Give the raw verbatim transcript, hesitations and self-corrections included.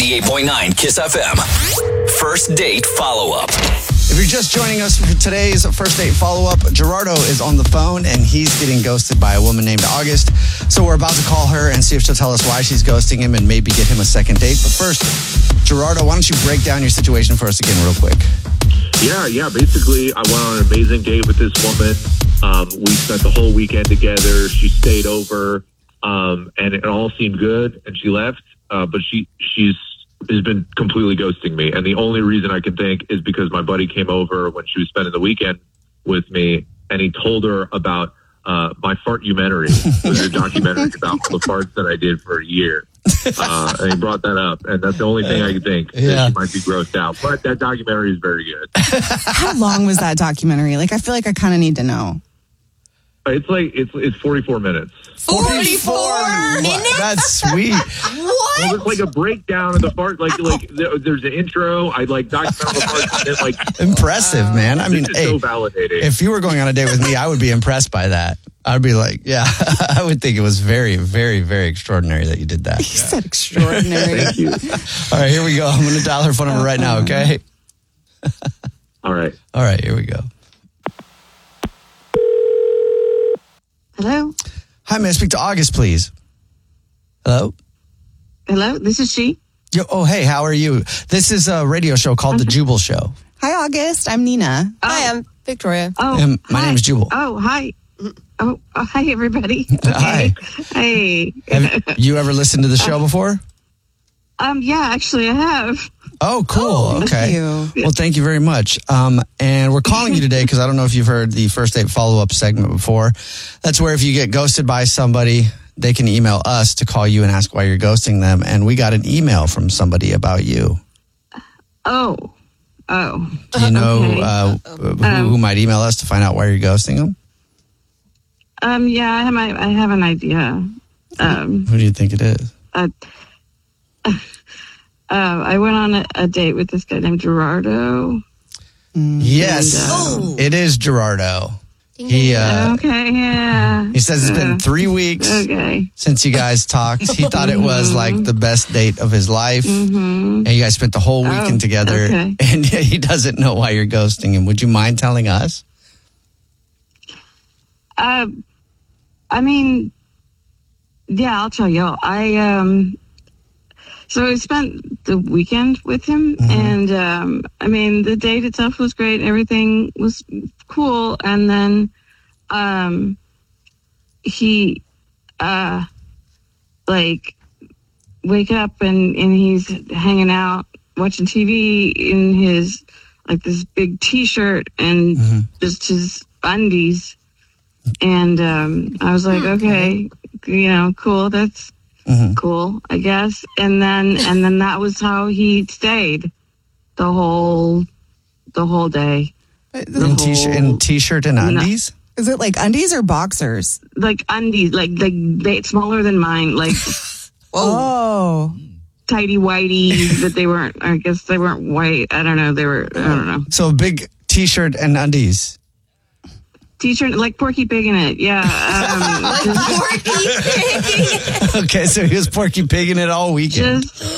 ninety-eight point nine Kiss F M. First date follow-up. If you're just joining us for today's first date follow-up, Gerardo is on the phone and he's getting ghosted by a woman named August. So we're about to call her and see if she'll tell us why she's ghosting him and maybe get him a second date. But first, Gerardo, why don't you break down your situation for us again real quick? Yeah, yeah. Basically, I went on an amazing date with this woman. Um, we spent the whole weekend together. She stayed over, um, and it all seemed good. And she left, uh, but she she's has been completely ghosting me. And the only reason I can think is because my buddy came over when she was spending the weekend with me, and he told her about uh, my fart-umentary. It was a documentary about the farts that I did for a year. Uh, and he brought that up, and that's the only thing I can think. Yeah. That she might be grossed out, but that documentary is very good. How long was that documentary? Like, I feel like I kind of need to know. It's like it's it's forty-four minutes. forty-four minutes? That's sweet. What? Well, it's like a breakdown of the fart. Like like there, there's an intro. I like document the parts, and then like Impressive, man. I mean, this is hey, so validating. if you were going on a date with me, I would be impressed by that. I'd be like, yeah, I would think it was very, very, very extraordinary that you did that. You said extraordinary. Thank you. All right, here we go. I'm going to dial her phone number right now, okay? All right. All right, here we go. Hello? Hi, may I speak to August, please? Hello? Hello? This is she? Yo, oh, hey, how are you? This is a radio show called The Jubal Show. Hi, August. I'm Nina. Hi, I'm Victoria. Oh, Um, my hi. name's Jubal. Oh, hi. Oh, oh, hi, everybody. Okay. Hi. Hey. Have you ever listened to the show before? Um, yeah, actually, I have. Oh, cool. Oh, thank okay. you. Well, thank you very much. Um, and we're calling you today because I don't know if you've heard the first date follow-up segment before. That's where if you get ghosted by somebody, they can email us to call you and ask why you're ghosting them. And we got an email from somebody about you. Oh. Oh. Do you know Okay. uh, who, who might email us to find out why you're ghosting them? Um, yeah, I have, my, I have an idea. Um, Who do you think it is? uh, uh, I went on a, a date with this guy named Gerardo. Yes, And, uh, it is Gerardo. He uh, Okay, yeah. he says it's been three weeks Okay. since you guys talked. He thought it was like the best date of his life. Mm-hmm. And you guys spent the whole weekend Oh, together. okay. And he doesn't know why you're ghosting him. Would you mind telling us? Uh, I mean, yeah, I'll tell you. I um, so I spent the weekend with him, Mm-hmm. and um, I mean, the date itself was great. Everything was cool, and then um, he uh, like wake up and and he's hanging out watching T V in his like this big T-shirt and Mm-hmm. just his undies. And um, I was like, okay, you know, cool. That's Mhm. cool, I guess. And then, and then that was how he stayed the whole, the whole day. The In, t-shirt, in whole- t-shirt and undies? Is it like undies or boxers? like undies, like like they smaller than mine, like Oh. tighty whitey. That they weren't. I guess they weren't white. I don't know. They were. I don't know. So a big t-shirt and undies. T-shirt, like Porky Pig in it. Yeah. Um, just, Okay, so he was Porky Pigging it all weekend. just